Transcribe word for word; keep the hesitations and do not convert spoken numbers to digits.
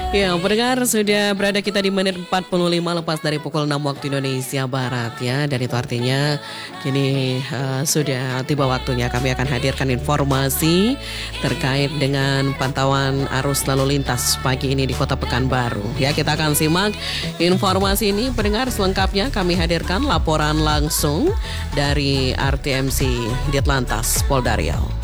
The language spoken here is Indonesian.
Ya, pendengar sudah berada kita di menit empat puluh lima lepas dari pukul enam waktu Indonesia Barat ya. Dan itu artinya kini uh, sudah tiba waktunya kami akan hadirkan informasi terkait dengan pantauan arus lalu lintas pagi ini di Kota Pekanbaru. Ya, kita akan simak informasi ini pendengar selengkapnya kami hadirkan laporan langsung dari R T M C Ditlantas Polda Riau.